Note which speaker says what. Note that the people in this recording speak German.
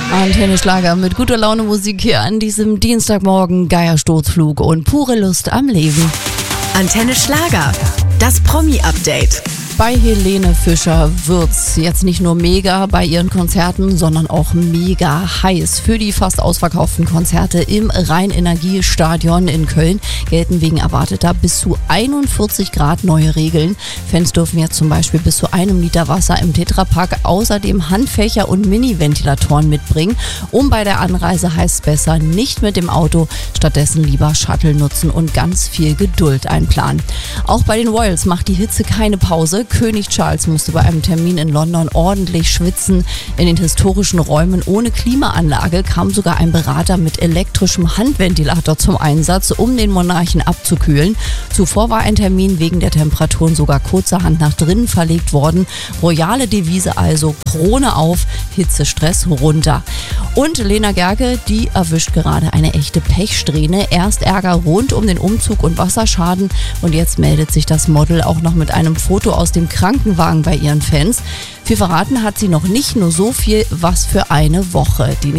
Speaker 1: Antenne Schlager mit guter Laune Musik hier an diesem Dienstagmorgen. Geiersturzflug und pure Lust am Leben.
Speaker 2: Antenne Schlager, das Promi-Update.
Speaker 1: Bei Helene Fischer wird's jetzt nicht nur mega bei ihren Konzerten, sondern auch mega heiß. Für die fast ausverkauften Konzerte im Rhein-Energie-Stadion in Köln gelten wegen erwarteter bis zu 41 Grad neue Regeln. Fans dürfen jetzt zum Beispiel bis zu 1 Liter Wasser im Tetrapack, außerdem Handfächer und Mini-Ventilatoren mitbringen. Bei der Anreise heißt es besser nicht mit dem Auto, stattdessen lieber Shuttle nutzen und ganz viel Geduld einplanen. Auch bei den Royals macht die Hitze keine Pause. König Charles musste bei einem Termin in London ordentlich schwitzen. In den historischen Räumen ohne Klimaanlage kam sogar ein Berater mit elektrischem Handventilator zum Einsatz, um den Monarchen abzukühlen. Zuvor war ein Termin wegen der Temperaturen sogar kurzerhand nach drinnen verlegt worden. Royale Devise also: Krone auf, Hitzestress runter. Und Lena Gercke, die erwischt gerade eine echte Pechsträhne. Erst Ärger rund um den Umzug und Wasserschaden und jetzt meldet sich das Model auch noch mit einem Foto aus dem Krankenwagen bei ihren Fans. Viel verraten hat sie noch nicht, nur so viel, was für eine Woche. Die